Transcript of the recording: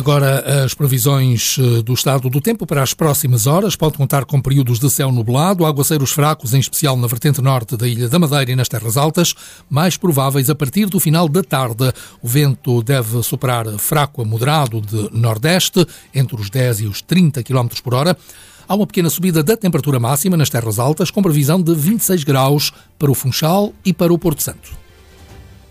Agora, as previsões do estado do tempo para as próximas horas. Pode contar com períodos de céu nublado, aguaceiros fracos, em especial na vertente norte da Ilha da Madeira e nas terras altas, mais prováveis a partir do final da tarde. O vento deve soprar fraco a moderado de nordeste, entre os 10 e os 30 km por hora. Há uma pequena subida da temperatura máxima nas terras altas, com previsão de 26 graus para o Funchal e para o Porto Santo.